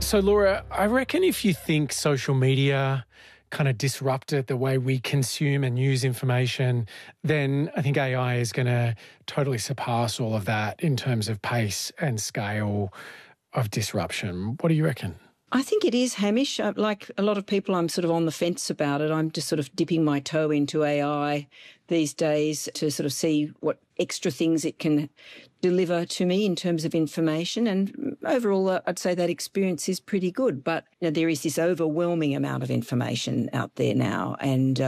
So, Laura, I reckon if you think social media kind of disrupted the way we consume and use information, then I think AI is going to totally surpass all of that in terms of pace and scale of disruption. What do you reckon? I think it is, Hamish. Like a lot of people, I'm sort of on the fence about it. I'm just sort of dipping my toe into AI these days to sort of see what extra things it can deliver to me in terms of information. And overall, I'd say that experience is pretty good. But there is this overwhelming amount of information out there now, and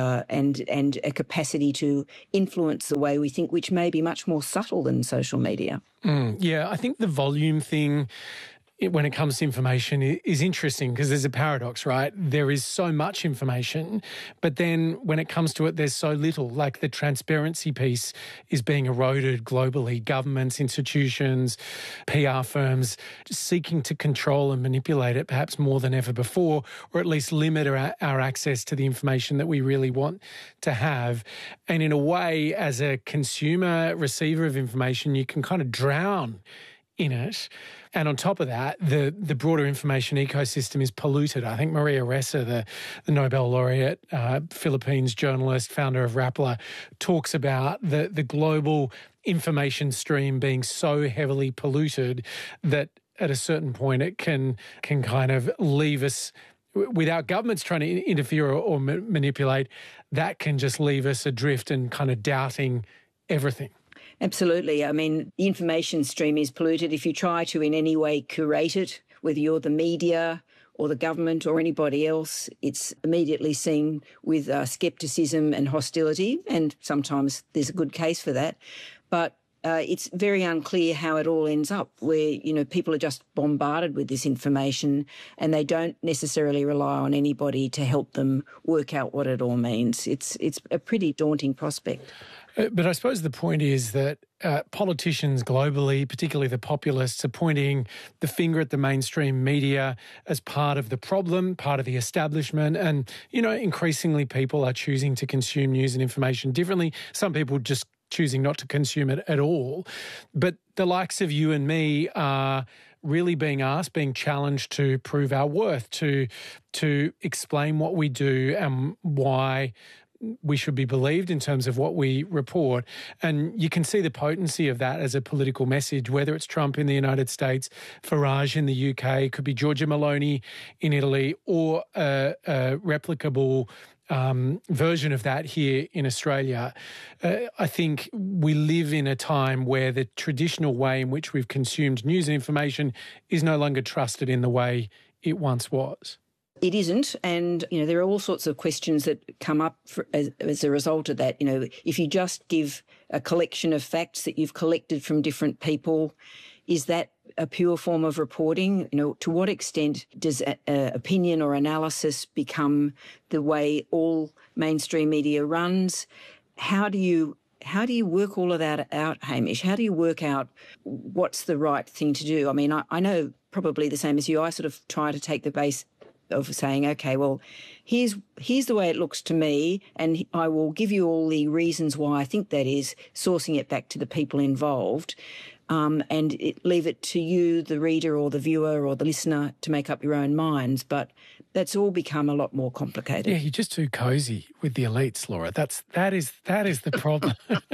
a capacity to influence the way we think, which may be much more subtle than social media. Yeah, I think the volume thing, when it comes to information, is interesting because there's a paradox, right? There is so much information, but then when it comes to it, there's so little. Like the transparency piece is being eroded globally. Governments, institutions, PR firms seeking to control and manipulate it perhaps more than ever before, or at least limit our access to the information that we really want to have. And in a way, as a consumer receiver of information, you can kind of drown in it. And on top of that, the broader information ecosystem is polluted. I think Maria Ressa, the Nobel laureate, Philippines journalist, founder of Rappler, talks about the global information stream being so heavily polluted that at a certain point it can kind of leave us, without governments trying to interfere or manipulate, that can just leave us adrift and kind of doubting everything. Absolutely. I mean, the information stream is polluted. If you try to in any way curate it, whether you're the media or the government or anybody else, it's immediately seen with scepticism and hostility, and sometimes there's a good case for that. But it's very unclear how it all ends up, where, people are just bombarded with this information and they don't necessarily rely on anybody to help them work out what it all means. It's a pretty daunting prospect. But I suppose the point is that politicians globally, particularly the populists, are pointing the finger at the mainstream media as part of the problem, part of the establishment. And, increasingly people are choosing to consume news and information differently. Some people just choosing not to consume it at all. But the likes of you and me are really being challenged to prove our worth, to explain what we do and why we should be believed in terms of what we report. And you can see the potency of that as a political message, whether it's Trump in the United States, Farage in the UK, could be Giorgia Meloni in Italy, or a replicable version of that here in Australia. I think we live in a time where the traditional way in which we've consumed news and information is no longer trusted in the way it once was. It isn't, and there are all sorts of questions that come up as a result of that. If you just give a collection of facts that you've collected from different people, is that a pure form of reporting? To what extent does opinion or analysis become the way all mainstream media runs? How do you work all of that out, Hamish? How do you work out what's the right thing to do? I mean, I know probably the same as you. I sort of try to take the base of saying, okay, well, here's the way it looks to me, and I will give you all the reasons why I think that is, sourcing it back to the people involved, and leave it to you, the reader or the viewer or the listener, to make up your own minds. But that's all become a lot more complicated. Yeah, you're just too cosy with the elites, Laura. That is the problem.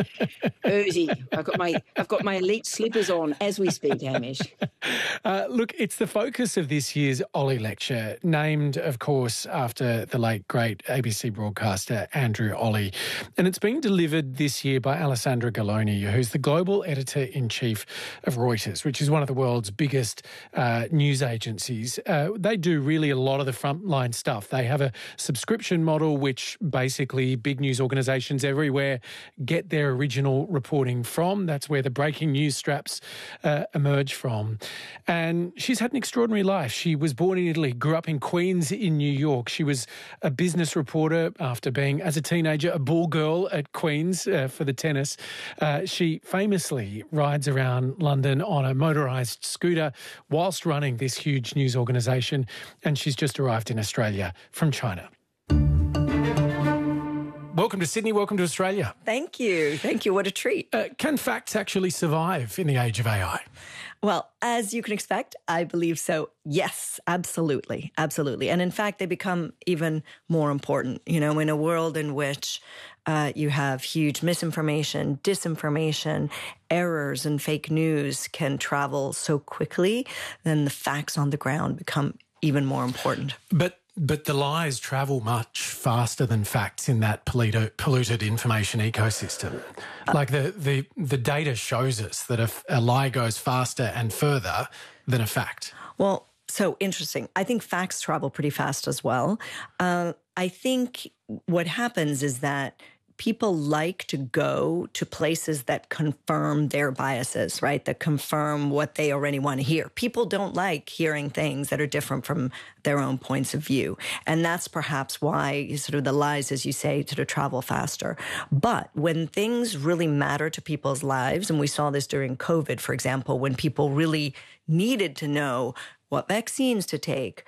Cozy. I've got my elite slippers on as we speak, Hamish. Look, it's the focus of this year's Ollie Lecture, named, of course, after the late, great ABC broadcaster Andrew Ollie. And it's being delivered this year by Alessandra Galloni, who's the global editor-in-chief of Reuters, which is one of the world's biggest news agencies. They do really a lot of the frontline stuff. They have a subscription model, which basically big news organisations everywhere get their original reporting from. That's where the breaking news straps emerge from. And she's had an extraordinary life. She was born in Italy, grew up in Queens in New York. She was a business reporter after being, as a teenager, a ball girl at Queens for the tennis. She famously rides around London on a motorised scooter whilst running this huge news organisation, and she's just arrived in Australia from China. Welcome to Sydney, welcome to Australia. Thank you. What a treat. Can facts actually survive in the age of AI? Well, as you can expect, I believe so. Yes, absolutely. Absolutely. And in fact, they become even more important, in a world in which you have huge misinformation, disinformation, errors, and fake news can travel so quickly, then the facts on the ground become even more important. But the lies travel much faster than facts in that polluted information ecosystem. Like the data shows us that a lie goes faster and further than a fact. Well, so interesting. I think facts travel pretty fast as well. I think what happens is that people like to go to places that confirm their biases, right? That confirm what they already want to hear. People don't like hearing things that are different from their own points of view. And that's perhaps why sort of the lies, as you say, sort of travel faster. But when things really matter to people's lives, and we saw this during COVID, for example, when people really needed to know what vaccines to take,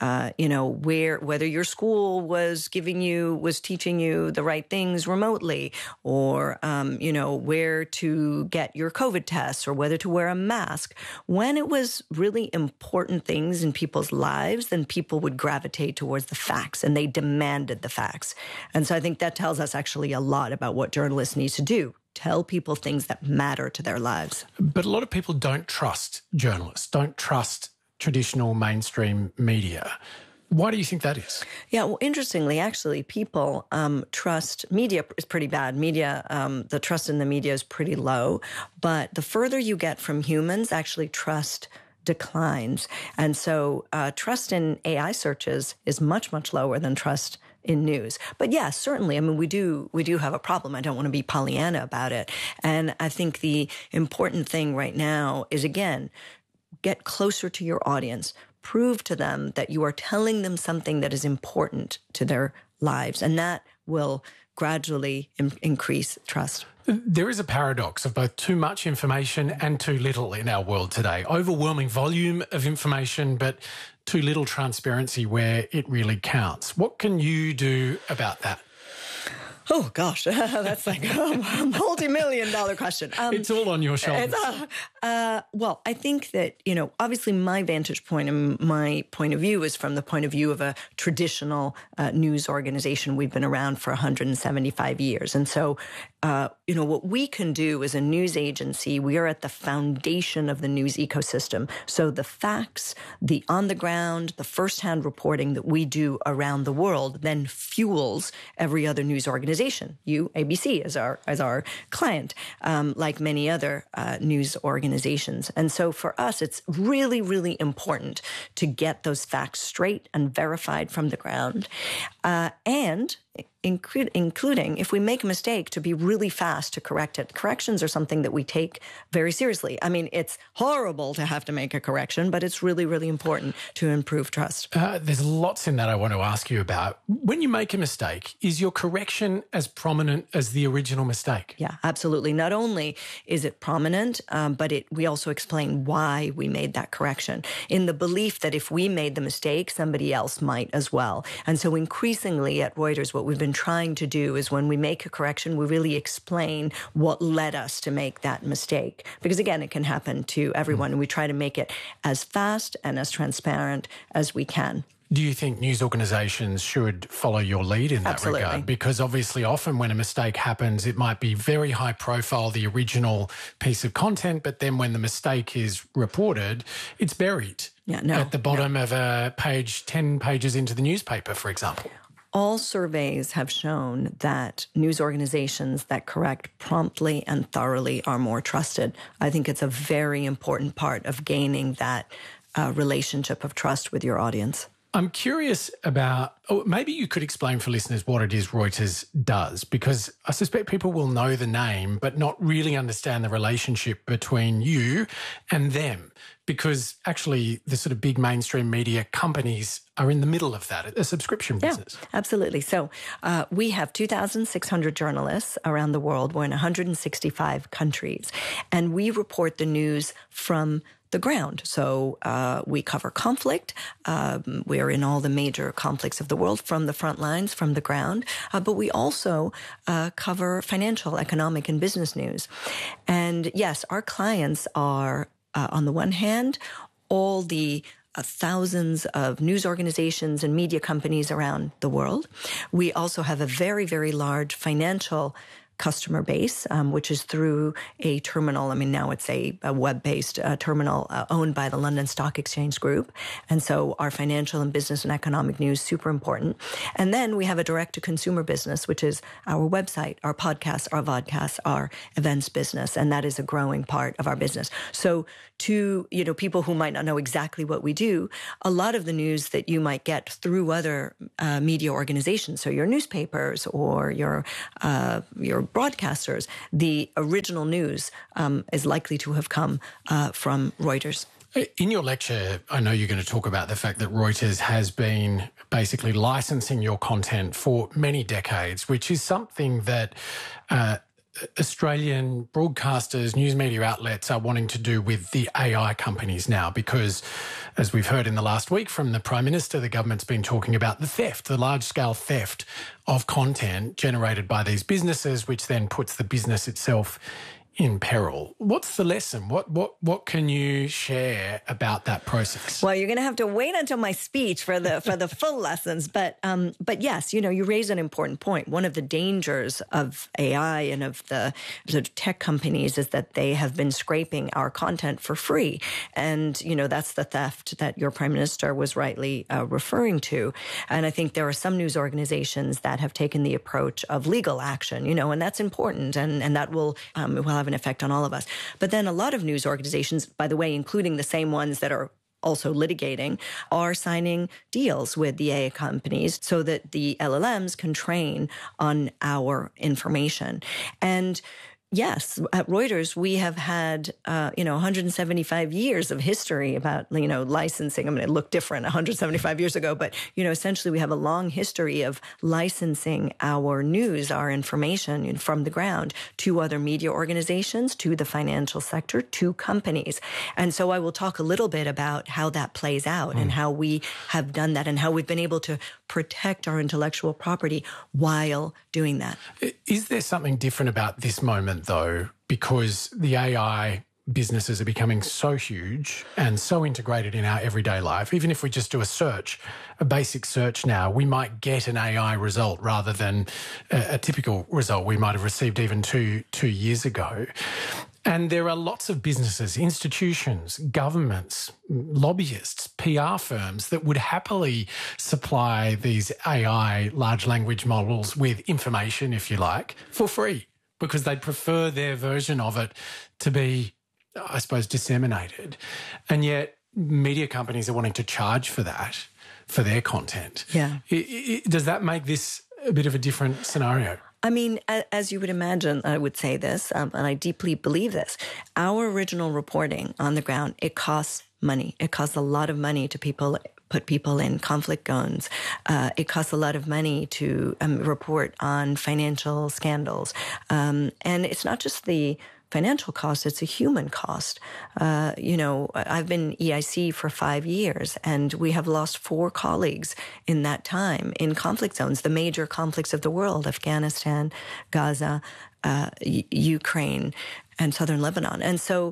whether your school was teaching you the right things remotely, or, where to get your COVID tests, or whether to wear a mask. When it was really important things in people's lives, then people would gravitate towards the facts, and they demanded the facts. And so I think that tells us actually a lot about what journalists need to do. Tell people things that matter to their lives. But a lot of people don't trust journalists, don't trust traditional mainstream media. Why do you think that is? Yeah, well, interestingly, actually, people trust media is pretty bad. The trust in the media is pretty low. But the further you get from humans, actually trust declines. And so trust in AI searches is much, much lower than trust in news. But yeah, certainly. I mean, we do have a problem. I don't want to be Pollyanna about it. And I think the important thing right now is, again, get closer to your audience. Prove to them that you are telling them something that is important to their lives, and that will gradually increase trust. There is a paradox of both too much information and too little in our world today. Overwhelming volume of information, but too little transparency where it really counts. What can you do about that? Oh, gosh, that's like a multi-million-dollar question. It's all on your shoulders. Well, I think that, obviously my vantage point and my point of view is from the point of view of a traditional news organization. We've been around for 175 years. And so, what we can do as a news agency, we are at the foundation of the news ecosystem. So the facts, the on-the-ground, the first-hand reporting that we do around the world then fuels every other news organization. You, ABC, as our client, like many other news organizations. And so for us, it's really, really important to get those facts straight and verified from the ground, and including if we make a mistake, to be really fast to correct it. Corrections are something that we take very seriously. I mean, it's horrible to have to make a correction, but it's really, really important to improve trust. There's lots in that I want to ask you about. When you make a mistake, is your correction as prominent as the original mistake? Yeah, absolutely. Not only is it prominent, but we also explain why we made that correction, in the belief that if we made the mistake, somebody else might as well. And so increasingly at Reuters, what we've been trying to do is when we make a correction, we really explain what led us to make that mistake. Because again, it can happen to everyone, and we try to make it as fast and as transparent as we can. Do you think news organisations should follow your lead in that Absolutely. regard? Because obviously often when a mistake happens, it might be very high profile, the original piece of content, but then when the mistake is reported, it's buried at the bottom of a page, 10 pages into the newspaper, for example. All surveys have shown that news organizations that correct promptly and thoroughly are more trusted. I think it's a very important part of gaining that relationship of trust with your audience. I'm curious about, maybe you could explain for listeners what it is Reuters does, because I suspect people will know the name but not really understand the relationship between you and them, because actually the sort of big mainstream media companies are in the middle of that, a subscription business. Yeah, absolutely. So we have 2,600 journalists around the world. We're in 165 countries, and we report the news from the ground. So we cover conflict. We're in all the major conflicts of the world from the front lines, from the ground. But we also cover financial, economic, and business news. And yes, our clients are on the one hand, all the thousands of news organizations and media companies around the world. We also have a very, very large financial customer base, which is through a terminal. I mean, now it's a web-based terminal owned by the London Stock Exchange Group. And so our financial and business and economic news, super important. And then we have a direct-to-consumer business, which is our website, our podcasts, our vodcasts, our events business. And that is a growing part of our business. So to, people who might not know exactly what we do, a lot of the news that you might get through other media organizations, so your newspapers or your broadcasters, the original news is likely to have come from Reuters. In your lecture, I know you're going to talk about the fact that Reuters has been basically licensing your content for many decades, which is something that Australian broadcasters, news media outlets are wanting to do with the AI companies now because, as we've heard in the last week from the Prime Minister, the government's been talking about the large-scale theft of content generated by these businesses, which then puts the business itself in peril. What's the lesson? What can you share about that process? Well, you're going to have to wait until my speech for the full lessons. But yes, you raise an important point. One of the dangers of AI and of the sort of tech companies is that they have been scraping our content for free, and that's the theft that your Prime Minister was rightly referring to. And I think there are some news organizations that have taken the approach of legal action, and that's important, and that will have an effect on all of us. But then a lot of news organizations, by the way, including the same ones that are also litigating, are signing deals with the AI companies so that the LLMs can train on our information. And yes, at Reuters, we have had, 175 years of history about, licensing. I mean, it looked different 175 years ago, but, essentially we have a long history of licensing our news, our information from the ground to other media organizations, to the financial sector, to companies. And so I will talk a little bit about how that plays out and how we have done that and how we've been able to protect our intellectual property while doing that. Is there something different about this moment, though, because the AI businesses are becoming so huge and so integrated in our everyday life? Even if we just do a basic search now, we might get an AI result rather than a typical result we might have received even two years ago. And there are lots of businesses, institutions, governments, lobbyists, PR firms that would happily supply these AI large language models with information, if you like, for free, because they'd prefer their version of it to be, I suppose, disseminated. And yet media companies are wanting to charge for that, for their content. Yeah. Does that make this a bit of a different scenario? I mean, as you would imagine, I would say this, and I deeply believe this. Our original reporting on the ground, it costs money. It costs a lot of money to put people in conflict zones. It costs a lot of money to report on financial scandals. And it's not just the financial cost, it's a human cost. I've been EIC for 5 years, and we have lost 4 colleagues in that time in conflict zones, the major conflicts of the world, Afghanistan, Gaza, Ukraine, and southern Lebanon. And so,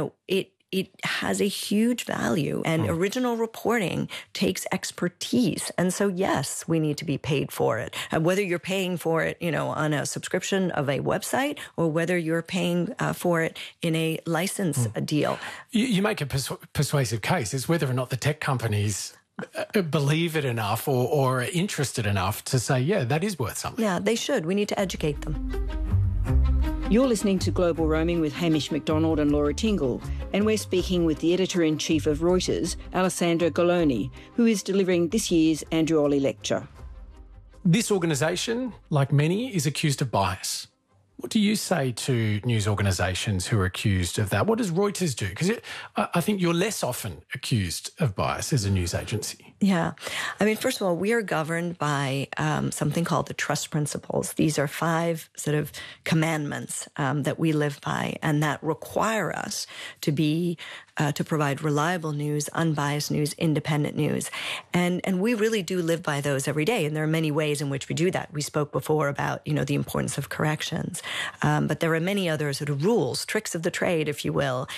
it has a huge value, and original reporting takes expertise. And so, yes, we need to be paid for it. And whether you're paying for it, on a subscription of a website or whether you're paying for it in a license deal. You make a persuasive case. It's whether or not the tech companies believe it enough or are interested enough to say, yeah, that is worth something. Yeah, they should. We need to educate them. You're listening to Global Roaming with Hamish McDonald and Laura Tingle, and we're speaking with the Editor-in-Chief of Reuters, Alessandra Galloni, who is delivering this year's Andrew Olley Lecture. This organisation, like many, is accused of bias. What do you say to news organisations who are accused of that? What does Reuters do? Because I think you're less often accused of bias as a news agency. Yeah. I mean, first of all, we are governed by something called the trust principles. These are 5 sort of commandments that we live by and that require us to be to provide reliable news, unbiased news, independent news. And we really do live by those every day. And there are many ways in which we do that. We spoke before about, the importance of corrections. But there are many other sort of rules, tricks of the trade, if you will,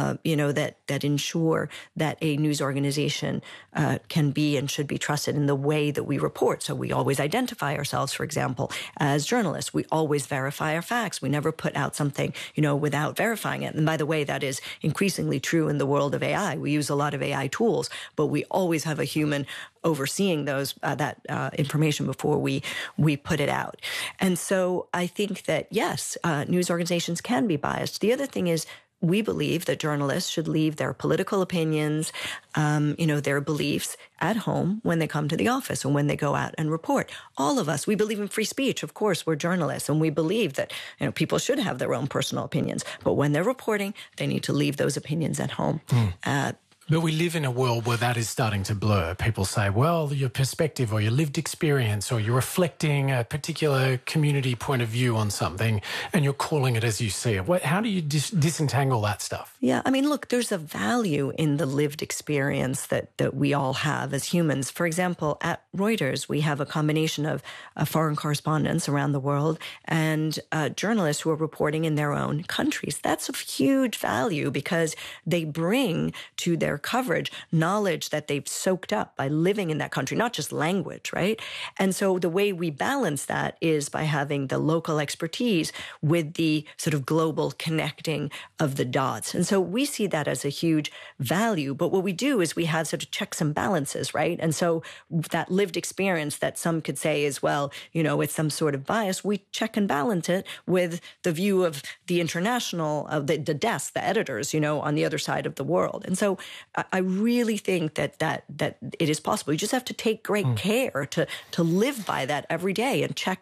that ensure that a news organization can be and should be trusted in the way that we report. So we always identify ourselves, for example, as journalists. We always verify our facts. We never put out something, without verifying it. And by the way, that is increasingly true in the world of AI. We use a lot of AI tools, but we always have a human overseeing that information before we put it out. And so I think that, yes, news organizations can be biased. The other thing is, we believe that journalists should leave their political opinions, their beliefs at home when they come to the office or when they go out and report. All of us, we believe in free speech. Of course, we're journalists, and we believe that people should have their own personal opinions. But when they're reporting, they need to leave those opinions at home. But we live in a world where that is starting to blur. People say, well, your perspective or your lived experience or you're reflecting a particular community point of view on something and you're calling it as you see it. How do you disentangle that stuff? Yeah, look, there's a value in the lived experience that we all have as humans. For example, at Reuters, we have a combination of foreign correspondents around the world and journalists who are reporting in their own countries. That's of huge value because they bring to their coverage knowledge that they've soaked up by living in that country, not just language, right? And so the way we balance that is by having the local expertise with the sort of global connecting of the dots. And so we see that as a huge value. But what we do is we have sort of checks and balances, right? And so that lived experience that some could say is, well, it's some sort of bias, we check and balance it with the view of the international, of the desk, the editors, on the other side of the world. And so I really think that it is possible. You just have to take great care to live by that every day and check.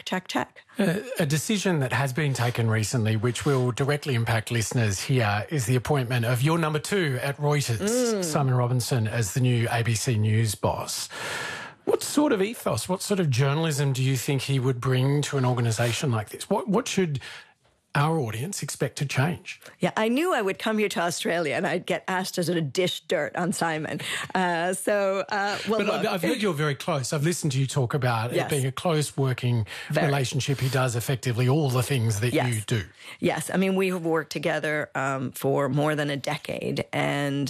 A decision that has been taken recently, which will directly impact listeners here, is the appointment of your number 2 at Reuters, Simon Robinson, as the new ABC News boss. What sort of ethos, what sort of journalism do you think he would bring to an organisation like this? What should our audience expect to change? Yeah, I knew I would come here to Australia and I'd get asked to sort of dish dirt on Simon. But I've heard you're very close. I've listened to you talk about it being a close working relationship. He does effectively all the things that you do. Yes. We have worked together for more than a decade. And,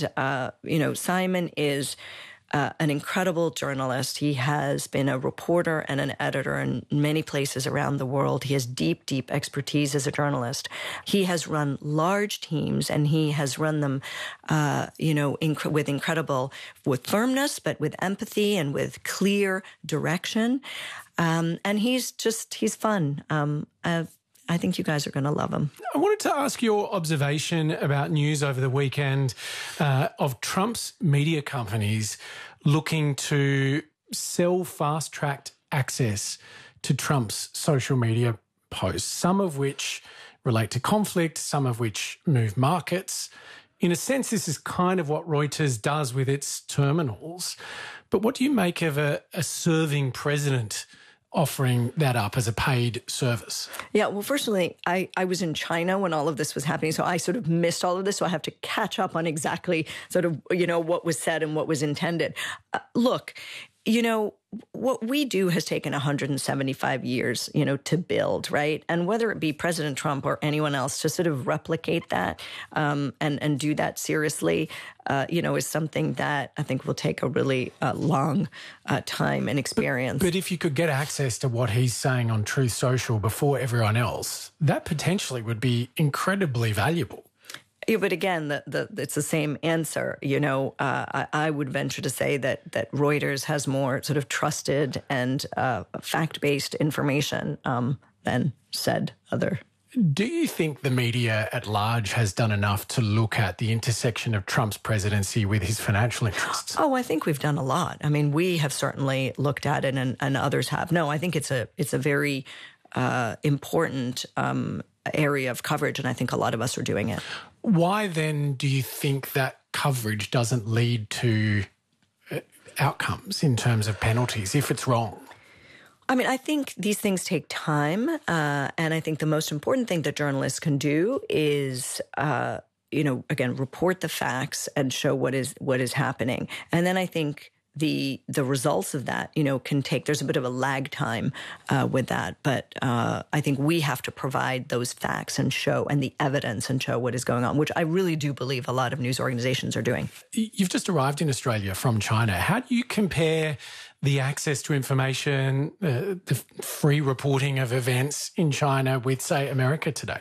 Simon is an incredible journalist. He has been a reporter and an editor in many places around the world. He has deep, deep expertise as a journalist. He has run large teams, and he has run them, with firmness, but with empathy and with clear direction. And he's fun. I think you guys are going to love him. I wanted to ask your observation about news over the weekend of Trump's media companies looking to sell fast-tracked access to Trump's social media posts, some of which relate to conflict, some of which move markets. In a sense, this is kind of what Reuters does with its terminals. But what do you make of a serving president offering that up as a paid service? Yeah, well, firstly, I was in China when all of this was happening, so I sort of missed all of this, so I have to catch up on exactly sort of, what was said and what was intended. Look, what we do has taken 175 years, to build, right? And whether it be President Trump or anyone else to sort of replicate that and do that seriously, is something that I think will take a really long time and experience. But if you could get access to what he's saying on Truth Social before everyone else, that potentially would be incredibly valuable. Yeah, but again, it's the same answer. I would venture to say that Reuters has more sort of trusted and fact-based information than said other. Do you think the media at large has done enough to look at the intersection of Trump's presidency with his financial interests? Oh, I think we've done a lot. We have certainly looked at it, and others have. No, I think it's a very important area of coverage, and I think a lot of us are doing it. Why then do you think that coverage doesn't lead to outcomes in terms of penalties if it's wrong? I think these things take time, and I think the most important thing that journalists can do is again, report the facts and show what is happening. And then I think the results of that, there's a bit of a lag time with that. But I think we have to provide those facts and the evidence and show what is going on, which I really do believe a lot of news organizations are doing. You've just arrived in Australia from China. How do you compare the access to information, the free reporting of events in China with, say, America today?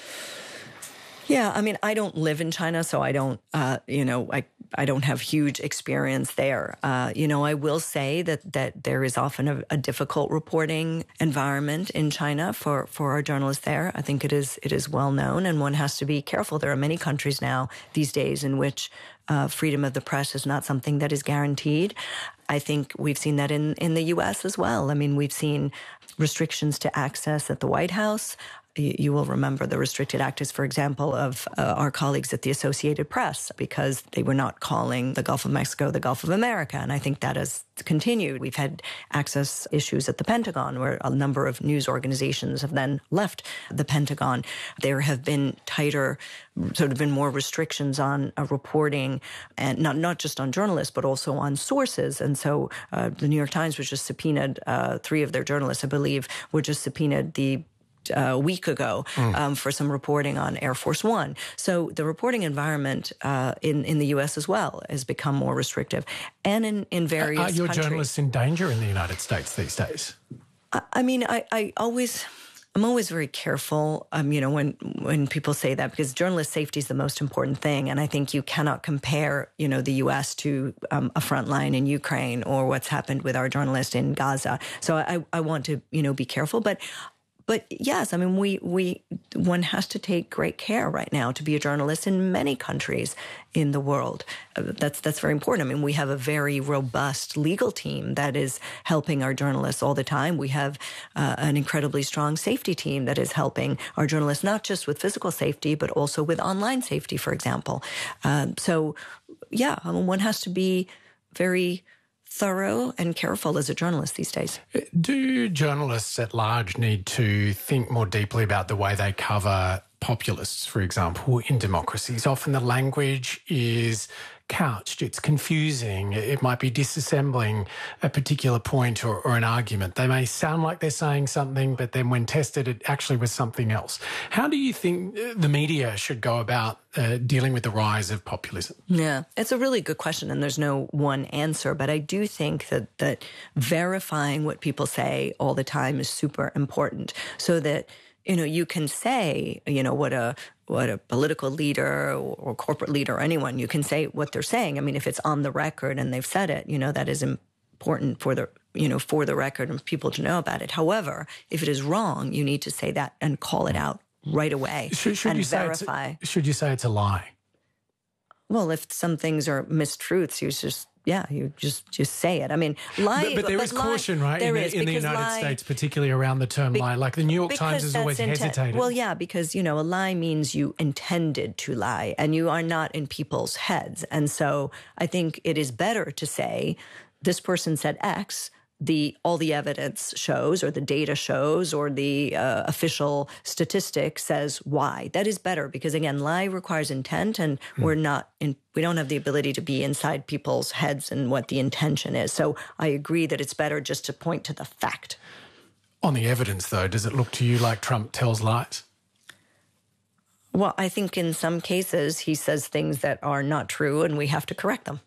Yeah, I mean, I don't live in China, so I don't, I don't have huge experience there. I will say that there is often a difficult reporting environment in China for our journalists there. I think it is well known, and one has to be careful. There are many countries now these days in which freedom of the press is not something that is guaranteed. I think we've seen that in the U.S. as well. I mean, we've seen restrictions to access at the White House. You will remember the restricted access, for example, of our colleagues at the Associated Press because they were not calling the Gulf of Mexico the Gulf of America. And I think that has continued. We've had access issues at the Pentagon where a number of news organizations have then left the Pentagon. There have been more restrictions on reporting, and not just on journalists, but also on sources. And so the New York Times was just subpoenaed, 3 of their journalists, I believe, were just subpoenaed a week ago for some reporting on Air Force One. So the reporting environment in the U.S. as well has become more restrictive. And in various countries. Are your journalists in danger in the United States these days? I mean, I'm always very careful, when people say that, because journalist safety is the most important thing. And I think you cannot compare, the U.S. to a front line in Ukraine or what's happened with our journalists in Gaza. So I want to, be careful. But yes, I mean, one has to take great care right now to be a journalist in many countries in the world. That's very important. I mean, we have a very robust legal team that is helping our journalists all the time. We have an incredibly strong safety team that is helping our journalists, not just with physical safety, but also with online safety, for example. One has to be very thorough and careful as a journalist these days. Do journalists at large need to think more deeply about the way they cover populists, for example, in democracies? Often the language is couched, it's confusing, it might be disassembling a particular point or an argument. They may sound like they're saying something, but then when tested, it actually was something else. How do you think the media should go about dealing with the rise of populism? Yeah, it's a really good question, and there's no one answer, but I do think that verifying what people say all the time is super important so that you can say, what a political leader or corporate leader or anyone, you can say what they're saying. I mean, if it's on the record and they've said it, that is important for the record and people to know about it. However, if it is wrong, you need to say that and call it out right away and verify. Should you say it's a lie? Well, if some things are mistruths, you just say it. I mean, lie. But there is caution, right? In the United States, particularly around the term lie. Like the New York Times has always hesitated. Well, yeah, because, a lie means you intended to lie and you are not in people's heads. And so I think it is better to say, this person said X, all the evidence shows or the data shows or the official statistic says Y. That is better because, again, lie requires intent and we don't have the ability to be inside people's heads and what the intention is. So I agree that it's better just to point to the fact. On the evidence, though, does it look to you like Trump tells lies? Well, I think in some cases he says things that are not true and we have to correct them.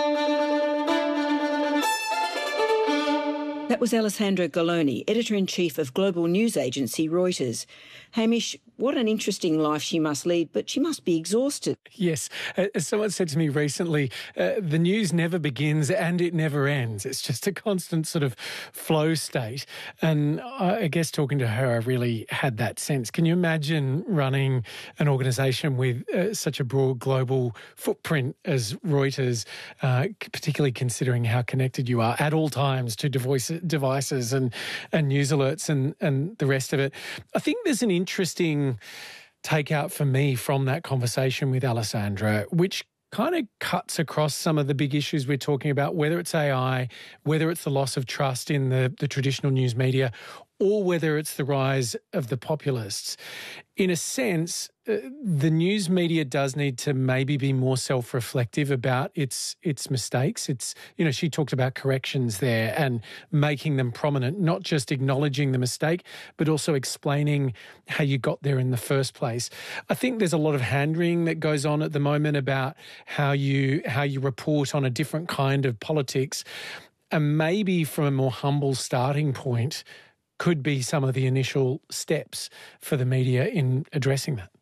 That was Alessandra Galloni, Editor-in-Chief of global news agency Reuters. Hamish, what an interesting life she must lead, but she must be exhausted. Yes. As someone said to me recently, the news never begins and it never ends. It's just a constant sort of flow state. And I guess talking to her, I really had that sense. Can you imagine running an organisation with such a broad global footprint as Reuters, particularly considering how connected you are at all times to devices and news alerts and the rest of it? I think there's an interesting takeout for me from that conversation with Alessandra, which kind of cuts across some of the big issues we're talking about, whether it's AI, whether it's the loss of trust in the traditional news media, or whether it's the rise of the populists. In a sense, the news media does need to maybe be more self-reflective about its mistakes. She talked about corrections there and making them prominent, not just acknowledging the mistake, but also explaining how you got there in the first place. I think there's a lot of hand-wringing that goes on at the moment about how you report on a different kind of politics, and maybe from a more humble starting point could be some of the initial steps for the media in addressing that.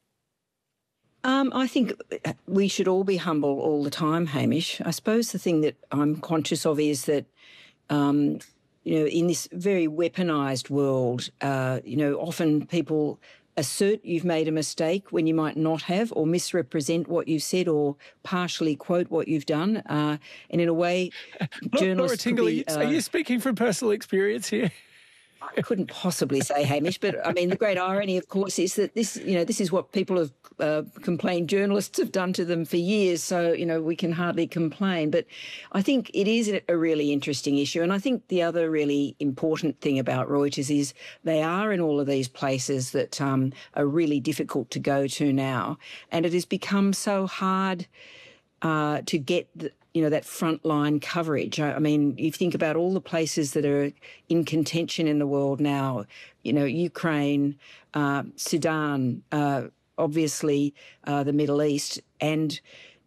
I think we should all be humble all the time, Hamish. I suppose the thing that I'm conscious of is that, in this very weaponised world, often people assert you've made a mistake when you might not have, or misrepresent what you've said, or partially quote what you've done. And in a way, journalists Laura Tingle, are you speaking from personal experience here? I couldn't possibly say, Hamish, but I mean, the great irony, of course, is that this is what people have complained journalists have done to them for years. So, we can hardly complain. But I think it is a really interesting issue. And I think the other really important thing about Reuters is they are in all of these places that are really difficult to go to now. And it has become so hard to get that frontline coverage. I mean, you think about all the places that are in contention in the world now, Ukraine, Sudan, obviously the Middle East, and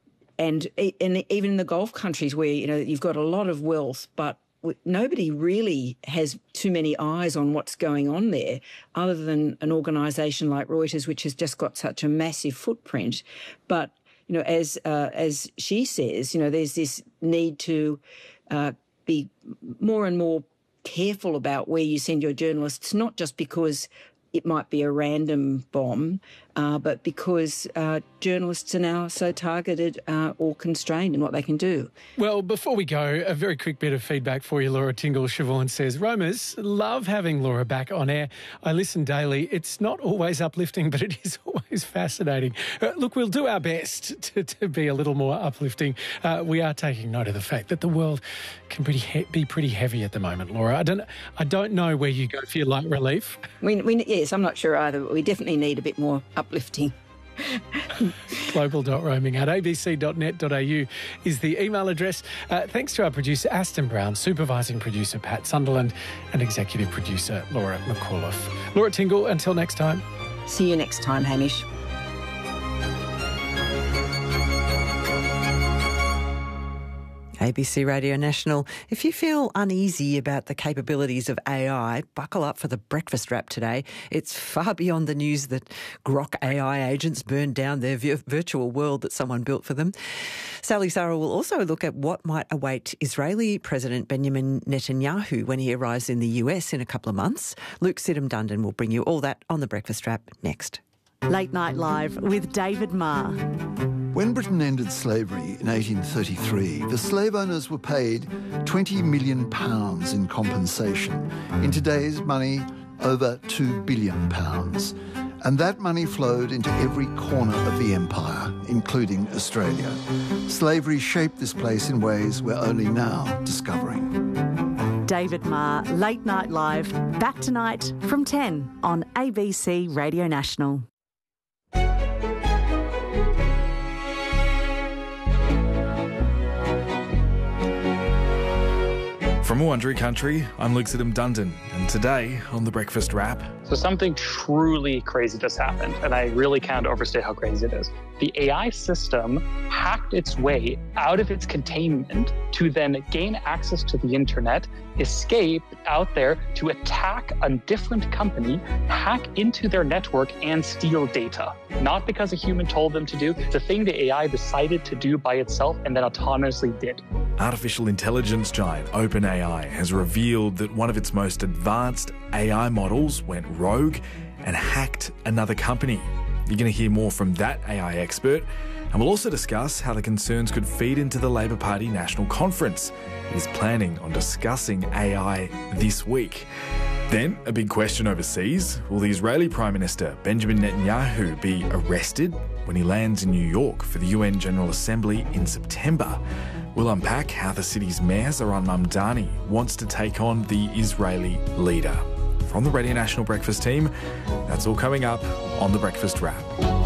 even in the Gulf countries where, you've got a lot of wealth, but nobody really has too many eyes on what's going on there other than an organisation like Reuters, which has just got such a massive footprint. But as she says, there's this need to be more and more careful about where you send your journalists, not just because it might be a random bomb, but because journalists are now so targeted or constrained in what they can do. Well, before we go, a very quick bit of feedback for you. Laura Tingle Siobhan says, Romers, love having Laura back on air. I listen daily. It's not always uplifting, but it is always fascinating. Look, we'll do our best to be a little more uplifting. We are taking note of the fact that the world can be pretty heavy at the moment, Laura. I don't know where you go for your light relief. Yes, I'm not sure either, but we definitely need a bit more uplifting. global.roaming@abc.net.au is the email address. Thanks to our producer, Aston Brown, supervising producer, Pat Sunderland, and executive producer, Laura McAuliffe. Laura Tingle, until next time. See you next time, Hamish. ABC Radio National. If you feel uneasy about the capabilities of AI, buckle up for the breakfast wrap today. It's far beyond the news that Grok AI agents burned down their virtual world that someone built for them. Sally Sarah will also look at what might await Israeli President Benjamin Netanyahu when he arrives in the US in a couple of months. Luke Sidham-Dundon will bring you all that on the breakfast wrap next. Late Night Live with David Marr. When Britain ended slavery in 1833, the slave owners were paid £20 million in compensation. In today's money, over £2 billion. And that money flowed into every corner of the empire, including Australia. Slavery shaped this place in ways we're only now discovering. David Marr, Late Night Live, back tonight from 10 on ABC Radio National. From Wurundjeri Country, I'm Luke Sidham-Dundon, and today on The Breakfast Wrap... So something truly crazy just happened, and I really can't overstate how crazy it is. The AI system hacked its way out of its containment to then gain access to the internet, escape out there to attack a different company, hack into their network, and steal data. Not because a human told them to do, the thing the AI decided to do by itself and then autonomously did. Artificial intelligence giant OpenAI has revealed that one of its most advanced AI models went rogue and hacked another company. You're going to hear more from that AI expert, and we'll also discuss how the concerns could feed into the Labor Party National Conference. It is planning on discussing AI this week. Then, a big question overseas. Will the Israeli Prime Minister Benjamin Netanyahu be arrested when he lands in New York for the UN General Assembly in September? We'll unpack how the city's mayor, Zoran Mamdani, wants to take on the Israeli leader. from the Radio National Breakfast team. That's all coming up on The Breakfast Wrap.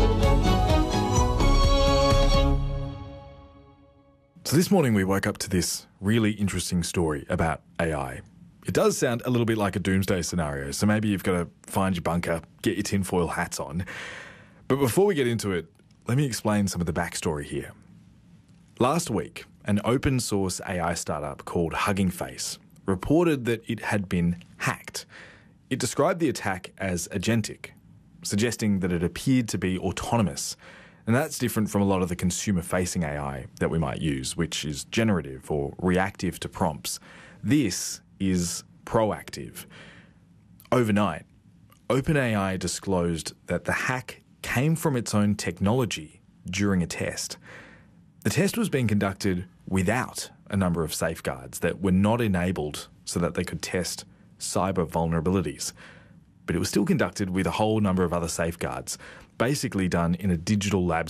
So this morning we woke up to this really interesting story about AI. It does sound a little bit like a doomsday scenario, so maybe you've got to find your bunker, get your tinfoil hats on. But before we get into it, let me explain some of the backstory here. Last week, an open source AI startup called Hugging Face reported that it had been hacked. It described the attack as agentic, suggesting that it appeared to be autonomous. And that's different from a lot of the consumer-facing AI that we might use, which is generative or reactive to prompts. This is proactive. Overnight, OpenAI disclosed that the hack came from its own technology during a test. The test was being conducted without a number of safeguards that were not enabled so that they could test cyber vulnerabilities. But it was still conducted with a whole number of other safeguards, basically done in a digital lab